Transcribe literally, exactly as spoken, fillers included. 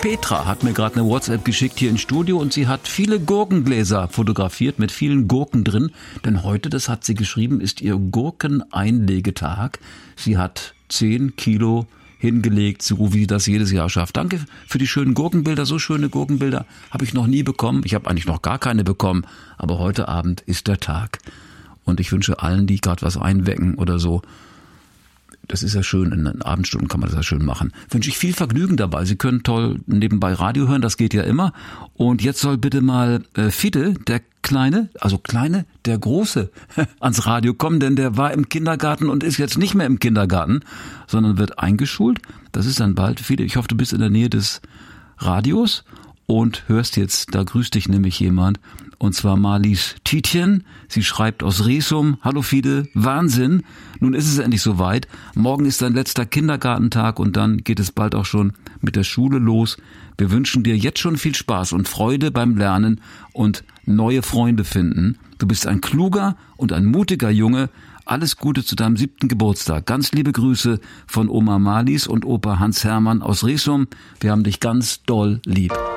Petra hat mir gerade eine WhatsApp geschickt hier ins Studio und sie hat viele Gurkengläser fotografiert mit vielen Gurken drin. Denn heute, das hat sie geschrieben, ist ihr Gurkeneinlegetag. Sie hat zehn Kilo hingelegt, so wie sie das jedes Jahr schafft. Danke für die schönen Gurkenbilder. So schöne Gurkenbilder habe ich noch nie bekommen. Ich habe eigentlich noch gar keine bekommen. Aber heute Abend ist der Tag. Und ich wünsche allen, die gerade was einwecken oder so, das ist ja schön, in den Abendstunden kann man das ja schön machen. Wünsche ich viel Vergnügen dabei. Sie können toll nebenbei Radio hören, das geht ja immer. Und jetzt soll bitte mal äh, Fide, der Kleine, also Kleine, der Große, ans Radio kommen, denn der war im Kindergarten und ist jetzt nicht mehr im Kindergarten, sondern wird eingeschult. Das ist dann bald. Fide, ich hoffe, du bist in der Nähe des Radios und hörst jetzt, da grüßt dich nämlich jemand, und zwar Marlies Tietjen. Sie schreibt aus Resum: Hallo Fide, Wahnsinn, nun ist es endlich soweit. Morgen ist dein letzter Kindergartentag und dann geht es bald auch schon mit der Schule los. Wir wünschen dir jetzt schon viel Spaß und Freude beim Lernen und neue Freunde finden. Du bist ein kluger und ein mutiger Junge. Alles Gute zu deinem siebten Geburtstag. Ganz liebe Grüße von Oma Marlies und Opa Hans Hermann aus Resum. Wir haben dich ganz doll lieb.